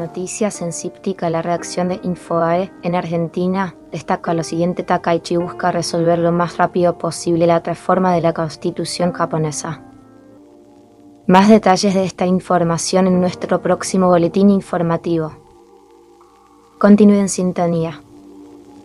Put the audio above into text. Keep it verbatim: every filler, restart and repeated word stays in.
noticias en Cíptica, la redacción de Infobae en Argentina destaca lo siguiente: Takaichi busca resolver lo más rápido posible la reforma de la Constitución japonesa. Más detalles de esta información en nuestro próximo boletín informativo. Continúe en sintonía.